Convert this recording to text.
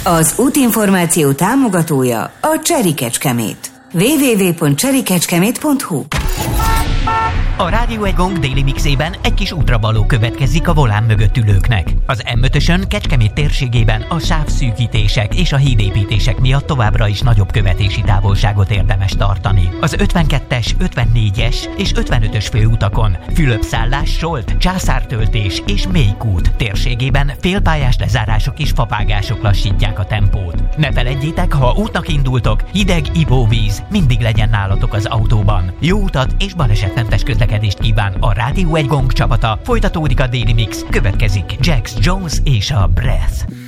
Az útinformáció támogatója a Cseri Kecskemét. www.cserikecskemét.hu. A Rádió egy Gong déli mixében egy kis útravaló következik a volán mögött ülőknek. Az M5-ösön Kecskemét térségében a sávszűkítések és a hídépítések miatt továbbra is nagyobb követési távolságot érdemes tartani. Az 52-es, 54-es és 55-ös főutakon Fülöp-szállás, Solt, Császártöltés és Mélykút térségében félpályás lezárások és favágások lassítják a tempót. Ne feledjétek, ha útnak indultok, hideg ivóvíz mindig legyen nálatok az autóban. Jó utat és balesetmentes közlekedést kíván a Rádió egy Gong csapata. Folytatódik a Daily Mix, következik Jax Jones és a Breath.